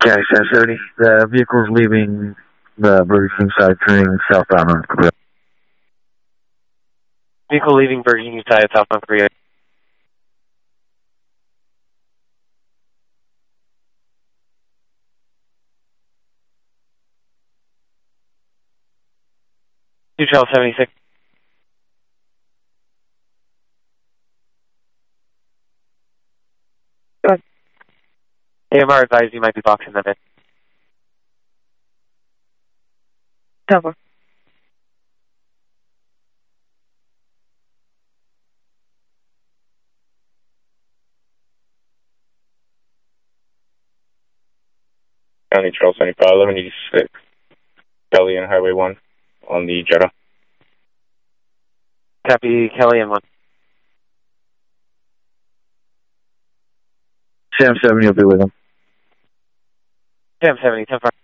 County 770, the vehicle's leaving the Burger King side, turning southbound on Korea. Vehicle leaving Burger King side, southbound Korea. Two Trail 76. Go ahead. AMR advised you might be boxing them in. Cover. County Trail 75, 1186, Kelly and Highway 1 on the Jetta. Copy, Kelly and 1. Sam 70 will be with him. Sam 70, 10-5.